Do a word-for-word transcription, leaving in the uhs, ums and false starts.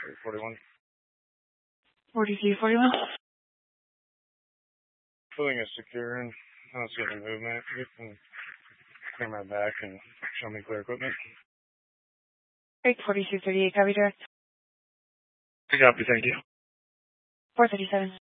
forty-three forty-one. forty-three forty-one. Building is secure and I don't see any movement. You can clear my back and show me clear equipment. Great, forty-two thirty-eight, copy direct. Copy, thank you. four thirty-seven.